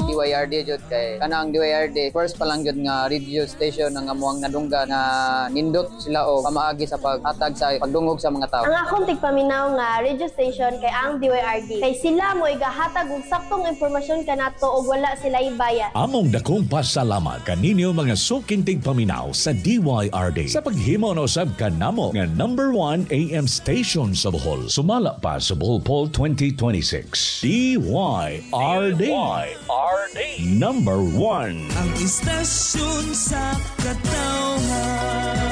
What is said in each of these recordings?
DYRD jud kay kanang DYRD first pa lang jud nga radio station nga amuang nadungga nga nindot sila og pamaagi sa paghatag sa pagdungog sa mga tao. Ang akong tigpaminaw nga radio station kay ang DYRD kay sila mo igahatag og saktong impormasyon kanato og wala sila ibayad. Among dakong pasalamat kaninyo mga suking tigpaminaw sa DYRD sa paghimo na usab kanamo nga number 1 AM station sa Bohol. Sumala pa sa Bohol Poll 2026. DYRD. Number 1. Ang istasyon sa katawhan.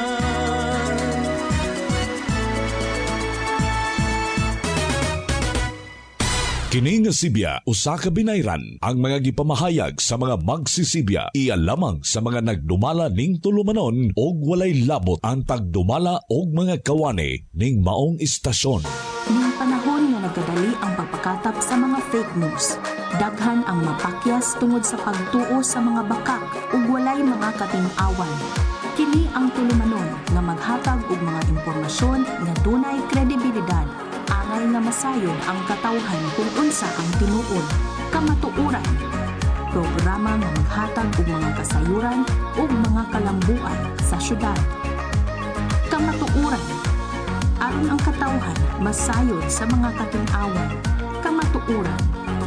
Kini nga Sibya, usa ka binayran ang mga gipamahayag sa mga magsisibya. Iya lamang sa mga nagdumala ning tulumanon og walay labot ang pagdumala og mga kawani ning maong istasyon. Ning panahon nga nagkadali ang pagpakatap sa mga fake news. Daghan ang mapakyas tungod sa pagtuo sa mga bakak ug walay mga kating-awan. Kini ang tulumanon nga maghatag og mga impormasyon nga dunay kredibilidad. Angay nga masayon ang katawhan kung unsa ang tinuod, kamatuoran. Programa nga maghatag og mga kasayuran ug mga kalambuan sa syudad. Kamatuoran. Aron ang katawhan masayon sa mga kating-awan. Kamatuoran.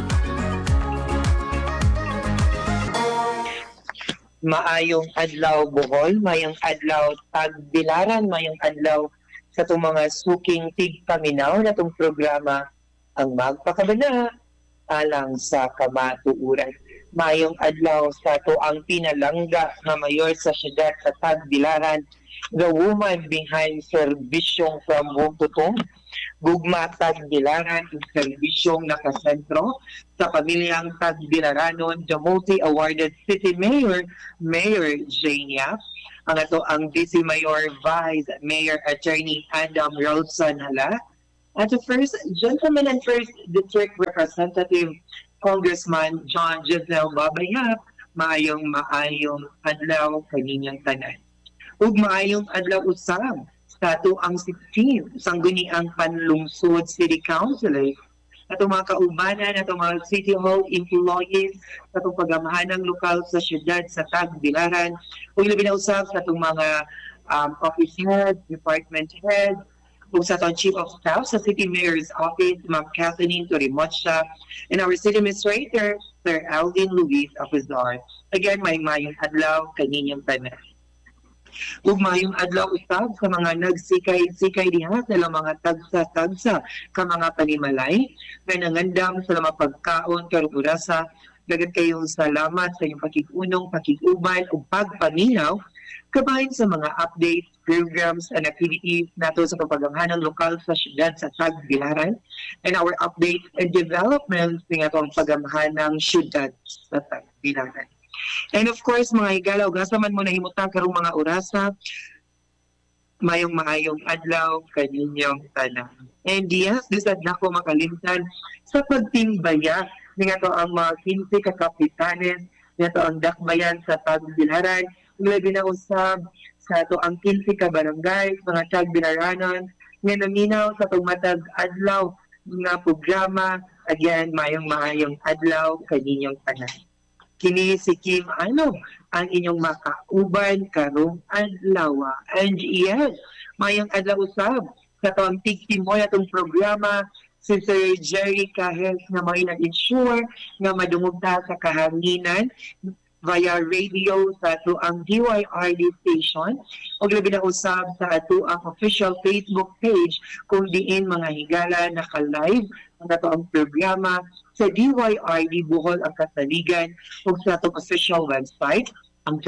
Maayong adlaw Bohol, mayong adlaw Tagbilaran, mayong adlaw sa itong mga suking tigpaminaw na itong programa ang magpakabana alang sa kamatuuran. Mayong adlaw sa ito ang pinalangga na mayor sa siyudad sa Tagbilaran, the woman behind serbisyong from womb to tomb. Gugma Tagbilaran, ang serbisyong nakasentro sa pamilyang Tagbilaranon, the multi-awarded city mayor, Mayor Jane Yap. Ang ato ang Vice Mayor Vice Mayor Attorney Adam Rolson Hala. At the first gentleman and first district representative Congressman John Giselle Babayap, maayong adlaw kaninyang tanan. Ug maayong adlaw usab sa ato ang 16 sangguniang panlungsod City Council ato mga kaubanan, ato mga City Hall employees, ato pagamahanang lokal sa siyudad sa Tagbilaran, ug labi na usab sa atong mga office heads, department heads, ug sa atong Chief of Staff sa City Mayor's Office, Ma'am Kathleen Torimocha, and our City Administrator, Sir Alvin Luis Apizar. Again, mayong adlaw kaninyang tanan. Ug mayong adlaw usab sa mga nagsikay-sikay diha sa mga tagsa-tagsa ka mga panimalay nga nangandam sa mga pagkaon karong orasa. Daghang kayong salamat sa inyong pakig-unong, pakig-uban ug pagpaminaw kabahin sa mga updates, programs and activities nato sa pagpagamahanang lokal sa siyudad sa Tagbilaran and our updates and developments ng atong pagamahanang siyudad sa Tagbilaran. And of course, mga higala, ug asa man mo nahimutan karong mga orasa, mayong maayong adlaw kaninyong tanan. And yes, lisad na ko makalimtan sa pagtimbaya ng ato ang mga 15 kakapitanes, ng ato ang dakbayan sa Tagbilaran, labi na usab sa ato ang 15 ka barangay, mga Tagbilaranon, nga naminaw sa tumatag adlaw nga programa. Again, mayong maayong adlaw kaninyong tanan. Kini si Kim ang inyong makauban karong adlaw. And yes, mayong adlaw usab sa itong tigtimoy atong programa si Sir Jerry Cahes nga may nag-ensure nga madungog ta sa kahanginan via radio sa ato ang DYRD station o labi na usab sa ato ang official Facebook page kung diin mga higala naka-live ang ato ang programa sa DYRD Bohol ang Kasaligan o sa atong official website ang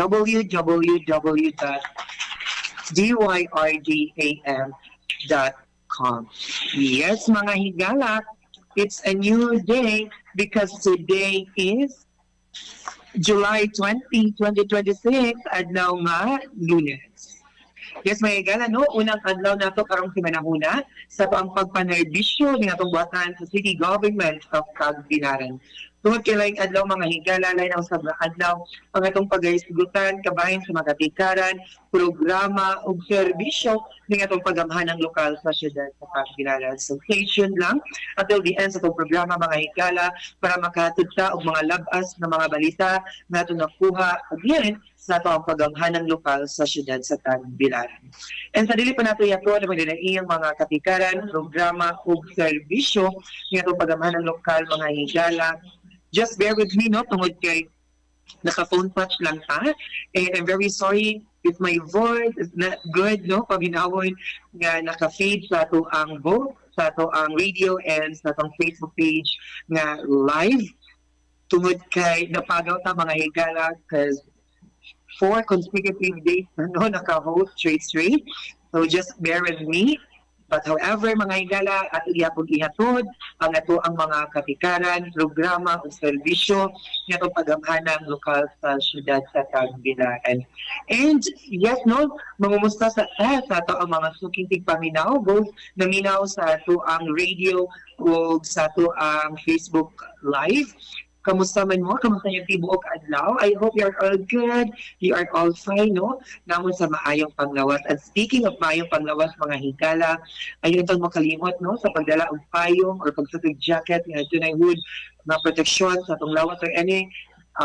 www.dyrdam.com. Yes, mga higala, it's a new day because today is July 20, 2026, adlaw nga Lunes. Yes, may higala, no? Unang adlaw na ito karong simanahuna sa pagpanerbisyo ng atong buhatan sa City Government of Tagbilaran. Tungod kay laing adlaw mga higala, lain ang usab nga adlaw ang atong pagaysugutan kabahin sa mga katikaran, programa ug serbisyo ning atong pagamhan ng lokal sa syudad sa Pagbilaran. So stay tuned lang until the end sa itong programa mga higala para makahatid ta og mga labas na mga balita na atong nakuha again sa ato ang pagamhan ng lokal sa syudad sa Tagbilaran. And sa dili pa nato yato na iyang mga katikaran, programa ug serbisyo ning atong pagamhan ng lokal mga higala. Just bear with me, no? Tungod kay naka-phone touch lang ta. And I'm very sorry if my voice is not good, no? Paminawon nga naka-feed sa ato ang both, sa ato ang radio and sa atong Facebook page nga live. Tungod kay napagaw ta mga higala because 4 consecutive days no naka-host straight. So just bear with me. But however, mga higala, at iyapong ihatod ang ato ang mga katikaran, programa o serbisyo ng atong pagamhanang lokal sa syudad sa Tagbilaran. And yes, no, mangumusta sa ato ang mga suking tigpaminaw, both naminaw sa ato ang radio o sa ato ang Facebook Live. Kamusta man mo? Kamusta yung tibuok adlaw? I hope you are all good. You are all fine, no? Namon sa maayong panglawas. And speaking of maayong panglawas, mga higala, ayun itong makalimot, no? Sa pagdala og payong or pagsutog jacket, nga tunay hood, na proteksyon sa itong lawas or anything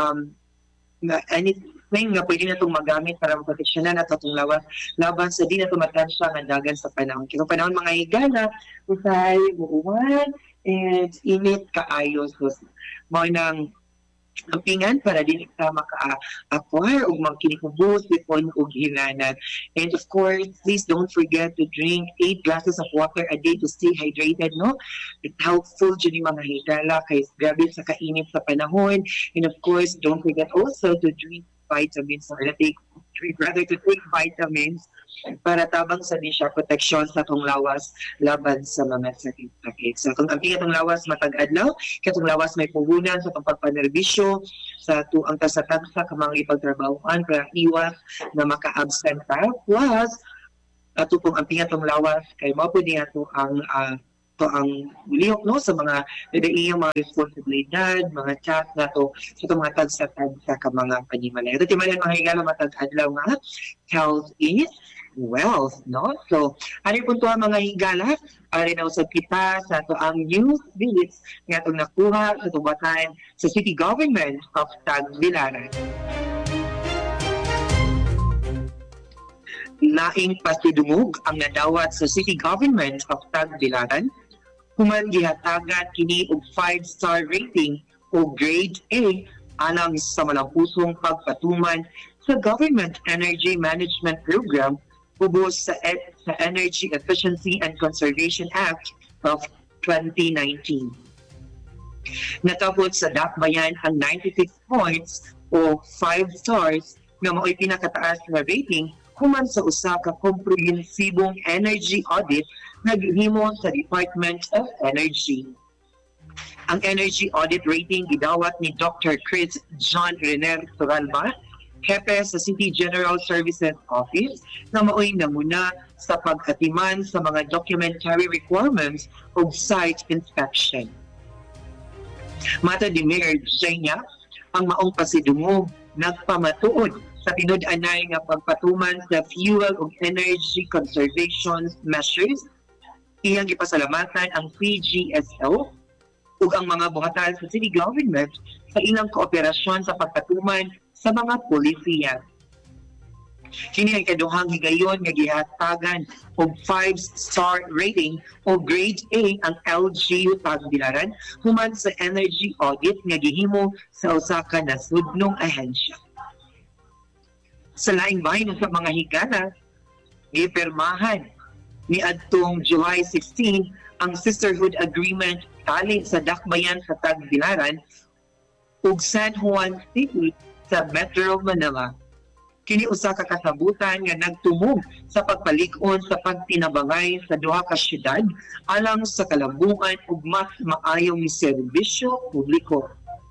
nga pwede na itong magamit para maproteksyonan at itong lawas laban sa di na tumatansya nga dagan sa panahon. Kaya panahon mga higala, usay, muuwan, and init kaayo. So, mo nang ampingan para din ka maka-acquire o magkinikubos before og hinanan. And of course, please don't forget to drink 8 glasses of water a day to stay hydrated, no? It's helpful dyan yung mga higala kay grabe sa kainit sa panahon. And of course, don't forget also to drink vitamins or to take vitamins para tabang sa di siya proteksyon sa itong lawas laban sa mga sakit-sakit. So kung ang itong lawas matag-adlaw, katong lawas may puhunan sa itong pagpanerbisyo sa tuang tasatagsa ka mga ipagtrabahoan para iwas na maka-absent ka. Plus, ato kung ang itong lawas kay mao niya to ang lihok no sa mga iyang mga responsibilidad, mga chat na to sa itong mga tagsa-tagsa ka mga panimalay. Ito timalan mga higala matag-adlaw nga, health is wealth, no? So, ano yung puntuhan mga higala? Ari na usab kita sa ito ang news minutes nga itong nakuha sa tubatan sa City Government of Tagbilaran. Laing pasidungog ang nadawat sa City Government of Tagbilaran human gihatagan kini og 5-star rating o grade A alang sa malampusong pagpatuman sa Government Energy Management Program ubos sa Energy Efficiency and Conservation Act of 2019. Natapos sa dakbayan ang 96 points o 5 stars nga mao'y pinakataas na rating human sa usa ka komprehensibong energy audit nga gihimo sa Department of Energy. Ang energy audit rating gidawat ni Dr. Chris John Renner Turalma, hepe sa City General Services Office, na mao'y namuna sa pag-atiman sa mga documentary requirements o site inspection. Mata ni Mayor Zenia, ang maong pasidungog nagpamatuod sa tinud-anay nga pagpatuman sa fuel ug energy conservation measures. Iyang gipasalamatan ang PGSO ug ang mga buhatan sa City Government sa ilang kooperasyon sa pagpatuman sa mga polisiya. Kini ang kaduhang higayon nga gihatagan og 5-star rating o grade A ang LGU Tagbilaran human sa energy audit nga gihimo sa usa ka nasudnong ahensya. Sa laing bahin sa mga higala, gipirmahan ni adtong July 16 ang Sisterhood Agreement tali sa dakbayan sa Tagbilaran ug San Juan City sa Metro Manila. Kini usa ka kasabutan nga nagtumog sa pagpalig-on sa pagtinabangay sa duha ka syudad alang sa kalambuan ug mas maayong serbisyo publiko.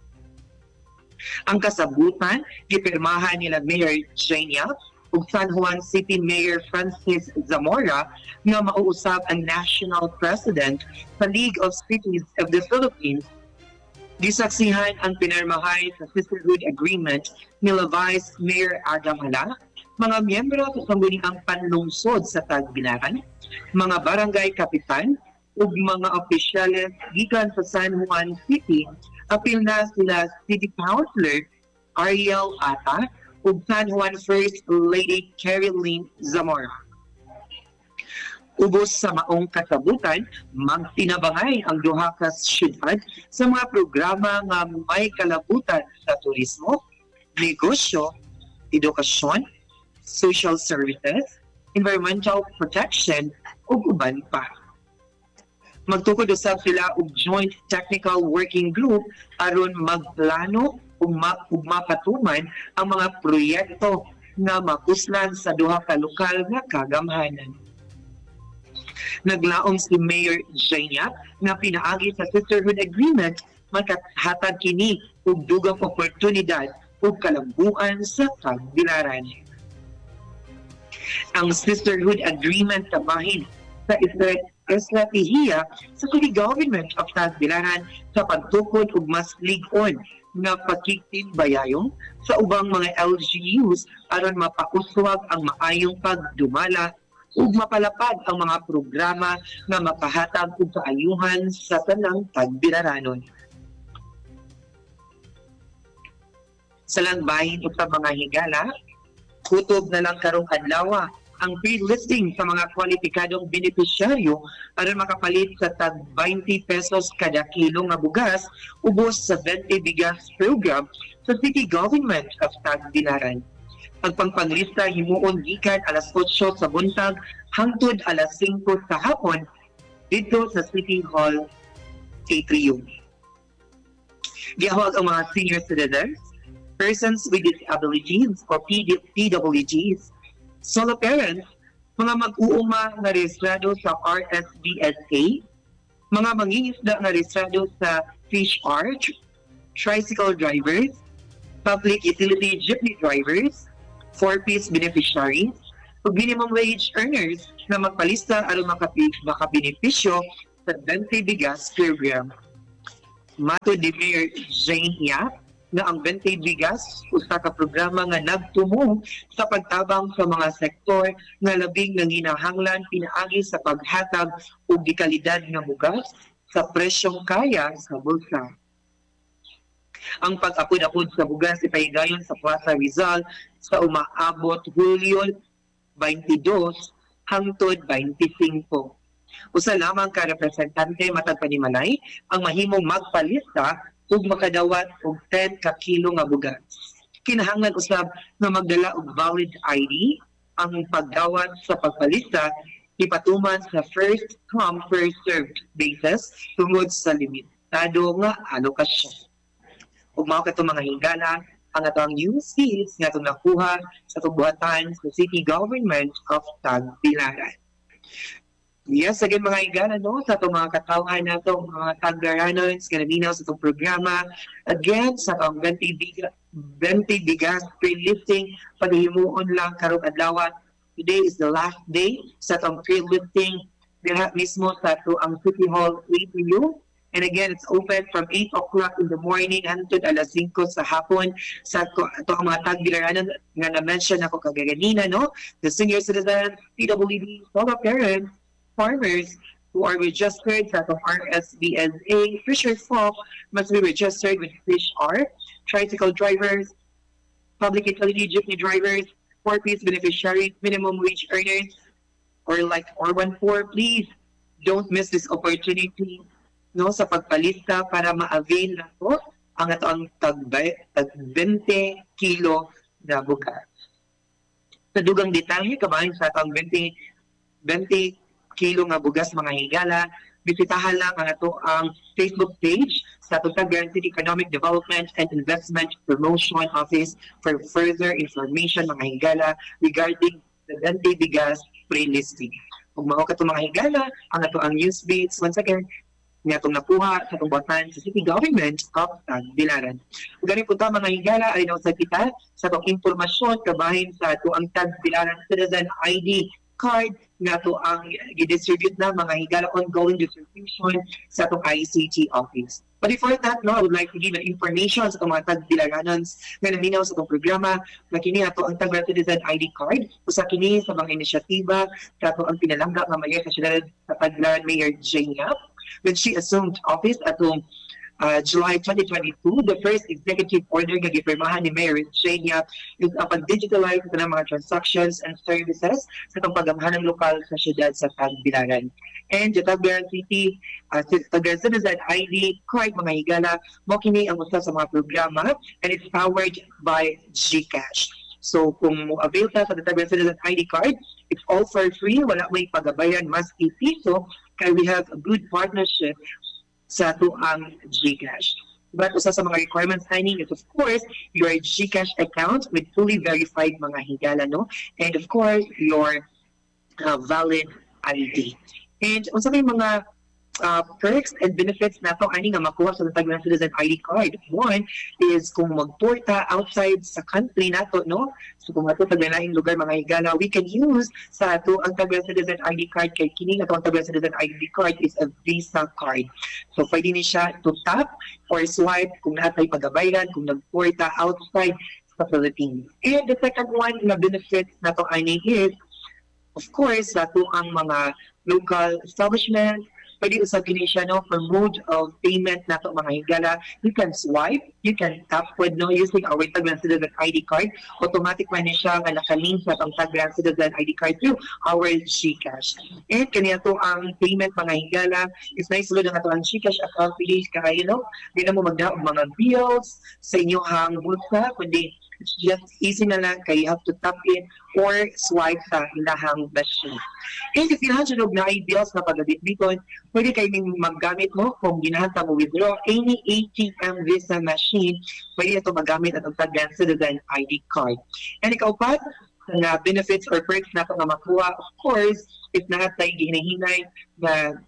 Ang kasabutan gipirmahan nila Mayor Zenia ug San Juan City Mayor Francis Zamora nga mauusab ang National President sa League of Cities of the Philippines Gisaksihan ang pinirmahay sa Sisterhood Agreement nila Vice Mayor Adam Hala, mga miyembro sa sangguniang panlungsod sa Tagbilaran, mga barangay kapitan, ug mga opisyales gikan sa San Juan City, apil na sila City Councilor Ariel Ata ug San Juan First Lady Caroline Zamora. Ubos sa maong kasabutan, magtinabangay ang duha ka syudad sa mga programa nga may kalabutan sa turismo, negosyo, edukasyon, social services, environmental protection, ug uban pa. Magtukod usab sila og joint technical working group aron magplano ug mapatuman ang mga proyekto nga makuslan sa duha ka lokal nga kagamhanan. Naglaom si Mayor Jania na pinaagi sa Sisterhood Agreement makahatag kini og dugang oportunidad ug kalambuan sa Tagbilaran. Ang Sisterhood Agreement sa bahin sa estratehiya sa City Government of Tagbilaran sa pagtukod og mas lig-on nga pakiktinbayayong sa ubang mga LGUs aron mapauswag ang maayong pagdumala ug mapalapad ang mga programa nga makahatag og kaayuhan sa tanang Tagbilaranon. Sa langbahin ug sa mga higala, kutob na lang karong adlaw ang pre-listing sa mga kwalipikadong benepisyaryo aron makapalit sa tag 20 pesos kada kilo nga bugas ubos sa 20 bigas program sa City Government of Tagbilaran. Ang pangpanglista himuon gikan alas 8 sa buntag hangtod alas 5 sa hapon dito sa City Hall Atrium. Gihawag ang mga senior citizens, persons with disabilities or PWGs, solo parents, mga mag-uuma na rehistrado sa RSBSA, mga mangingisda na rehistrado sa Fish Arch, tricycle drivers, public utility jeepney drivers, 4-piece beneficiaries, ug minimum wage earners na magpalista aron makabenepisyo sa 20 bigas program. Matod ni Mayor Jane Yap na ang 20 bigas usa ka programa nga nagtumong sa pagtabang sa mga sektor nga labing nanginahanglan pinaagi sa paghatag og gikalidad nga bugas sa presyong kaya sa bulsa. Ang pag-apod-apod sa bugas ipahigayon sa Plaza Rizal sa umaabot Hulyo 22 hangtod 25. Usa lamang ka representante matag panimalay ang mahimong magpalista ug makadawat og 10 ka kilo nga bugas. Kinahanglan usab nga magdala og valid ID. Ang pagdawat sa pagpalista ipatuman sa first come first served basis tungod sa limitado nga alokasyon. Ug mao kato mga higala ang atong news feeds nga itong nakuha sa tubuhatan sa City Government of Tagbilaran. Yes, again mga higala, no? Sa itong mga katawhan na itong mga Tagbilaranons, kanaminaw sa itong programa. Again, sa itong 20 bigas pre-lifting, paghimuon lang karong adlaw. Today is the last day sa itong pre-lifting diha mismo sa ito ang City Hall Atrium. And again, it's open from 8 o'clock in the morning hangtod alas 5 sa hapon sa ito ang mga Tagbilaranon nga na-mention ako kagaganina, no? The senior citizens, PWD, solo parents, farmers who are registered sa itong RSBSA, Fisher's Folk must be registered with Fish Art, tricycle drivers, public utility jeepney drivers, 4-piece beneficiaries, minimum wage earners, or like R14, please don't miss this opportunity, no, sa pagpalista para ma-avail na po ang atong tag 20 kilo na bugas. Sa dugang detalye, kabahin sa atong 20 kilo nga bugas mga higala, bisitahan lang ang ato ang Facebook page sa Tagbilaran City Economic Development and Investment Promotion Office for further information mga higala regarding the 20 bigas pre-listing. Kung mao kato mga higala, ang ato ang news beats once again nga itong nakuha sa tubuhatan sa City Government of Tagbilaran. Kung ganun po ito mga higala, ay sa kita sa itong impormasyon kabahin sa ito ang Tagbilaran Citizen ID card nga to ang i-distribute na mga higala ongoing distribution sa itong ICT office. But before that, no, I would like to give information sa itong mga tagbilaranons nga naminaw sa itong programa na kini ato ang Tagbilaran Citizen ID card. Usa kini sa mga inisyatiba sa ato ang pinalangga nga mayor sa siyudad sa Tagbilaran Mayor Jane Yap when she assumed office atong July 2022, the first executive order nga gipirmahan ni Mayor Jane Yap is upon digitalize sa mga transactions and services sa itong pagamhanang lokal sa siyudad sa Tagbilaran. And the Tagbilaran City, Tagbilaran Citizen ID card mga higala, mo kini ang usa sa mga programa and it's powered by GCash. So kung mo-avail ta sa Tagbilaran Citizen ID card, it's all for free, wala may pagabayan maski piso, kaya we have a good partnership sa ato ang GCash. But usa sa mga requirements signing is of course your GCash account with fully verified mga higala, no? And of course your valid ID. And unsa may mga perks and benefits nato ani nga makuha sa Tagbilaran Citizen ID card. One is kung magporta outside sa country nato, no? So kung ato taglaing lugar mga higala, we can use sa ato ang Tagbilaran Citizen ID card kay kini ato ang Tagbilaran Citizen ID card is a Visa card. So pwede ni siya to tap or swipe kung natay pagabayan kung nagporta outside sa Philippines. And the second one na benefits nato ani is of course sa ato ang mga local establishments. Pwede usapin siya, no, for mode of payment nato mga higala. You can swipe, you can tap with, no, using our Tagbilaran Citizen ID card. Automatic man siya nga nakalink sa itong Tagbilaran Citizen ID card through our GCash. And kanya to ang payment mga higala is naisulod ang ato ang GCash account pili kaya, you know, di na mo magdaog mga bills sa inyong bulsa, kundi it's just easy na lang kaya you have to tap in or swipe sa ilahang machine. And if kailangan og na bills na pagdadit-biton, pwede kayo maggamit mo kung ginahanta mo withdraw any ATM Visa machine, pwede ito magamit at ang Tagbilaran Citizen ID card. And ikaw pa, na benefits or perks na ito na makuha, of course, if nahatay ginahinay na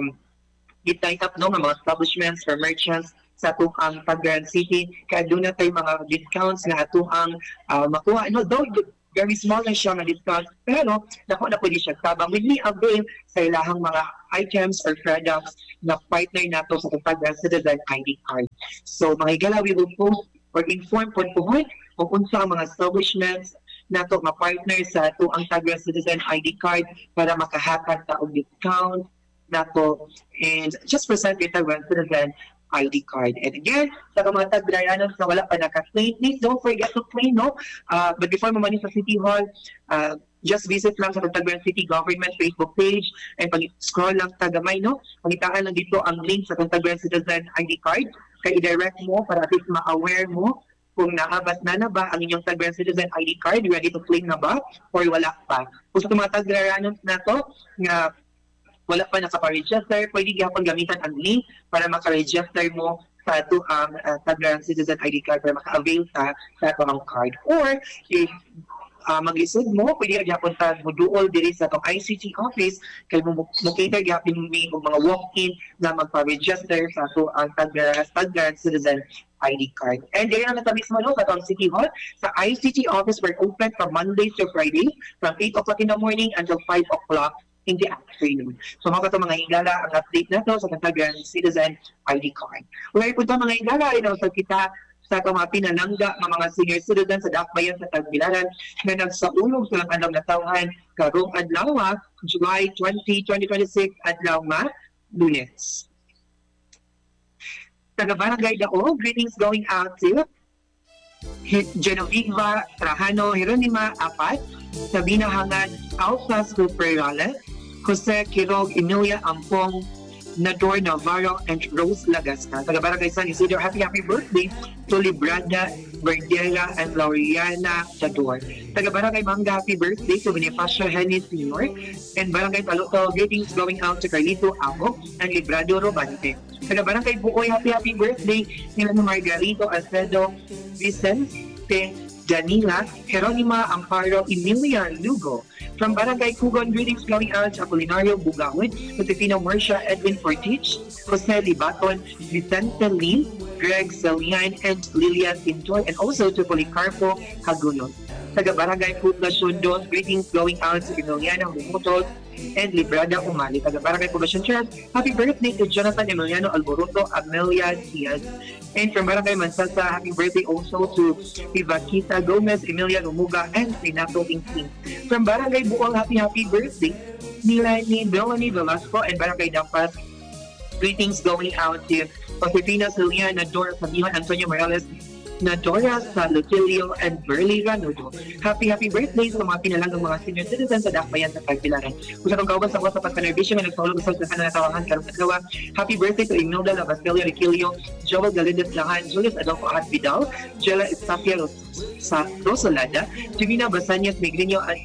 itay up no, mga establishments or merchants sa atong ang Tagbilaran City, kaya doon na tayo mga discounts na atong ang makuha. No, though very small na siya na discounts, pero nakuha na pwede siya tabang with me avail sa ilahang mga items or products na partner nato sa Tagbilaran Citizen ID card. So mga higala, we will post or inform po kung unsa ang mga establishments nato nga partner sa ato ang Tagbilaran Citizen ID card para makahatag ta og discount nato and just present your Tagbilaran Citizen ID card. And again, sa mga Tagbilaranons na wala pa naka-claim, please don't forget to claim, no? But before mo manin sa City Hall, just visit lang sa Tagbilaran City Government Facebook page and pag-scroll lang tagamay, no? Pangitaan lang dito ang link sa Tagbilaran Citizen ID card. Kaya i-direct mo para at least ma-aware mo kung naabot na ba ang inyong Tagbilaran Citizen ID card, ready to claim na ba or wala pa. Kung sa mga Tagbilaranons na to, nga wala pa nakapa-register, pwede gihapon gamitan ang link para maka-register mo sa ito ang Tagbilaran Citizen ID card para maka-avail sa ito ang card. Or if mag-lisod mo, pwede gihapon ta moduol diri sa itong ICT office kay mo cater gihapon may mga walk-in na magpa-register sa ito ang Tagbilaran Citizen ID card. And there na mismo no, sa itong City Hall, sa ICT office we're open from Mondays to Friday from 8 o'clock in the morning until 5 o'clock in the afternoon. So mga ito mga higala, ang update na ito sa Tagbilaran Citizen ID card. Wala po ito mga higala, sa kita sa mga pinalangga ng mga senior citizens sa Dakbayan sa Tagbilaran na nagsaulog sa alam na tawhan karong adlaw, July 20, 2026, adlaw nga, Lunes. Taga-Barangay Dao, greetings going out to Genoveva Trajano Jeronima Apat, Sabina Hangad Alpha Superales, Jose Quirog Emilia Ampong, Nador Navarro, and Rose Lagasca. Taga-Barangay San Isidro, happy birthday to Librada Verdera and Lauriana Tador. Taga-Barangay Manga, happy birthday to Bonifacio Henny Sr. And Barangay Paluto, greetings going out to Carlito Abo and Librado Robante. Taga-Barangay Buoy, happy birthday nila ni Margarito Alfredo Vicente Danila Jeronima Amparo Emilia Lugo. From Barangay Kugon, greetings going out to Apolinario Bugawin, Josefina Marcia Edwin Fortich, Jose Libaton, Vicente Lim, Greg Salian, and Lilian Pintor, and also to Policarpo Haguno. taga Barangay Poblacion 2. Greetings going out sa Emiliano Humutol and Librada Umali, taga Barangay Poblacion 3. Happy birthday to Jonathan Emiliano Alboroto, Amelia Diaz. And from Barangay Mansasa, happy birthday also to Ivakita Gomez, Emilia Lumuga, and Renato Ingking. From Barangay Buol, happy birthday nila ni Melanie Velasco and Barangay Dapat. Greetings going out to Josefina Celia, Nadora Sabihan, Antonio Morales, Nadora Salutilio, and Burley Ranudo. Happy birthday sa mga pinalagang mga senior citizens sa Dakbayan sa Tagbilaran. Kung sa itong kauban sa mga sa pagkanervisyon na nagsaulog sa kanan na tawangan karong adlaw. Happy birthday to Imelda Lavastelio Requilio, Joel Galindez Lahan, Julius Adolfo Ahat Vidal, Jella Estafia Rosalada, Jimina Basanyas Negrinio, at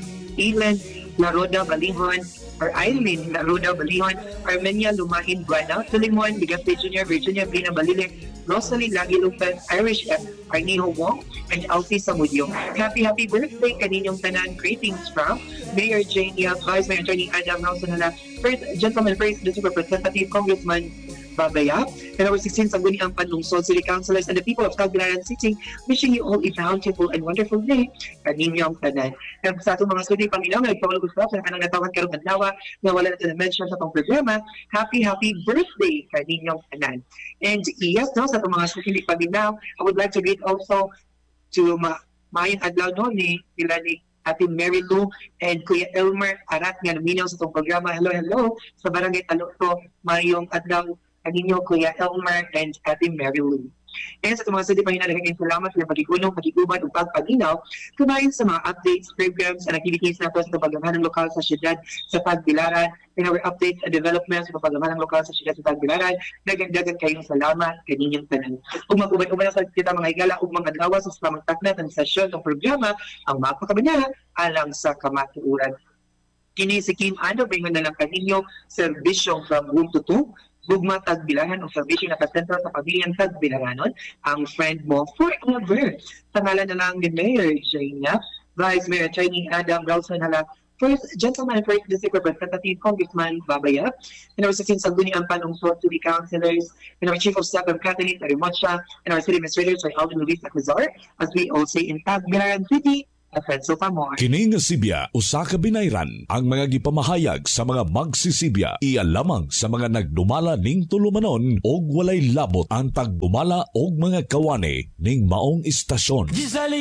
Ilan Laroda Balihon, or Eileen Laroda Balihon, Armenia Lumahin Buana, Sulimon, Bigaspe Jr., Virginia Brina Balile, Rosalie Lagi Lupez, Irish F, Arniho Wong, and Elsie Samudio. Happy birthday kaninyong tanan. Greetings from Mayor Jane Yap, Vice Mayor Attorney Adam Rausanala, First Gentleman First District Representative Congressman Babaya, and our 16 Sangguniang Panlungsod City Councilors and the people of Tagbilaran City, wishing you all a bountiful and wonderful day kaninyong tanan. And sa atong mga student paminaw na nagpawalog sa kanang natawag karong adlaw na wala natin na-mention sa itong programa, happy birthday kaninyong tanan. And yes, no, sa itong mga student paminaw, I would like to greet also to Mayan Adlaw no, nila ni Ate Mary Lou and Kuya Elmer Arat nga naminaw sa itong programa. Hello sa Barangay Talokto, mayong adlaw kaninyo Kuya Elmer and Ate Mary Lou. And sa mga study pangina, naging salamat sa pagkikunong, pagkikuban o pagpaginaw kumain sa mga updates, programs, and activities na sa pagamahan ng lokal sa siyudad sa Tagbilaran. In our updates and developments sa pagamahan ng lokal sa siyudad sa Tagbilaran, nagagdagan kayong salamat kaninyong tanan. Kung mag-uban-uban sa kita mga higala o mga adlaw sa pamagtaknat ng sesyon ng programa, ang mapakabanya alang sa kamatuuran. Kini si Kim Ano, bringan na lang kaninyo serbisyong from room to 2, Gugma Tagbilaran o servisyo na kasentro sa pamilyang Tagbilaranon, ang friend mo forever. Sa ngalan na lang ni Mayor Jania, Vice Mayor Attorney Adam Ralson Hala, First Gentleman First District Representative Congressman Babaya, and our 16 Sangguniang Panlungsod City Councilors, and our Chief of Staff of Catholic Arimoncha, and our City Administrators like Alvin Luis Acuzar, as we all say in Tagbilaran City, Alfonso Pamor. Kini nga Sibya, usa ka binayran ang mga gipamahayag sa mga magsisibya. Iya lamang sa mga nagdumala ning tulumanon og walay labot ang tagdumala og mga kawane ning maong istasyon.